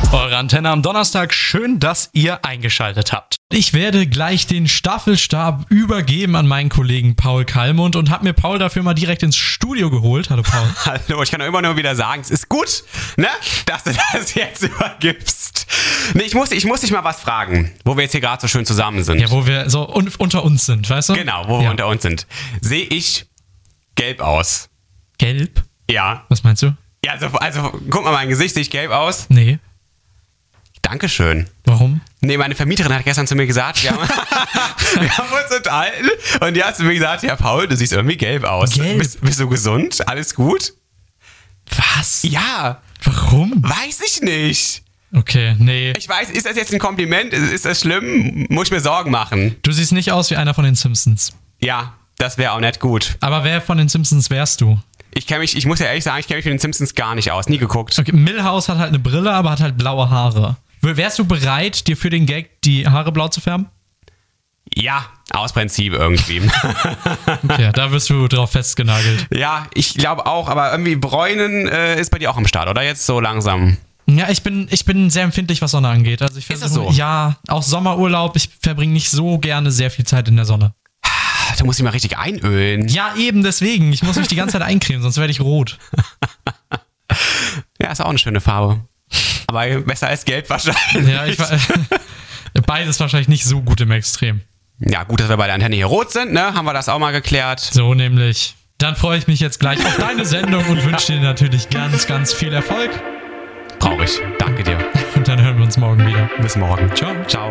Eure Antenne am Donnerstag. Schön, dass ihr eingeschaltet habt. Ich werde gleich den Staffelstab übergeben an meinen Kollegen Paul Kallmund und habe mir Paul dafür mal direkt ins Studio geholt. Hallo Paul. Hallo, ich kann auch immer nur wieder sagen, es ist gut, ne, dass du das jetzt übergibst. Nee, ich muss dich mal was fragen, wo wir jetzt hier gerade so schön zusammen sind. Ja, wo wir so unter uns sind, weißt du? Genau, wo wir unter uns sind. Sehe ich gelb aus? Gelb? Ja. Was meinst du? Ja, also guck mal, mein Gesicht, sehe ich gelb aus? Nee. Dankeschön. Warum? Nee, meine Vermieterin hat gestern zu mir gesagt, wir haben uns unterhalten und die hat zu mir gesagt, ja Paul, du siehst irgendwie gelb aus. Gelb? Bist du gesund? Alles gut? Was? Ja. Warum? Weiß ich nicht. Okay, nee. Ich weiß, ist das jetzt ein Kompliment? Ist das schlimm? Muss ich mir Sorgen machen? Du siehst nicht aus wie einer von den Simpsons. Ja, das wäre auch nicht gut. Aber wer von den Simpsons wärst du? Ich muss ja ehrlich sagen, ich kenne mich mit den Simpsons gar nicht aus. Nie geguckt. Okay, Milhouse hat halt eine Brille, aber hat halt blaue Haare. Wärst du bereit, dir für den Gag die Haare blau zu färben? Ja, aus Prinzip irgendwie. Okay, da wirst du drauf festgenagelt. Ja, ich glaube auch, aber irgendwie Bräunen ist bei dir auch am Start, oder? Jetzt so langsam. Ja, ich bin sehr empfindlich, was Sonne angeht. Also ich Ist das so? Ja, auch Sommerurlaub. Ich verbringe nicht so gerne sehr viel Zeit in der Sonne. Da muss ich mal richtig einölen. Ja, eben deswegen. Ich muss mich die ganze Zeit eincremen, sonst werde ich rot. Ja, ist auch eine schöne Farbe. Aber besser als gelb wahrscheinlich. Ja, beides wahrscheinlich nicht so gut im Extrem. Ja, gut, dass wir bei der Antenne hier rot sind, ne? Haben wir das auch mal geklärt. So nämlich. Dann freue ich mich jetzt gleich auf deine Sendung und wünsche dir natürlich ganz, ganz viel Erfolg. Brauche ich. Danke dir. Und dann hören wir uns morgen wieder. Bis morgen. Ciao. Ciao.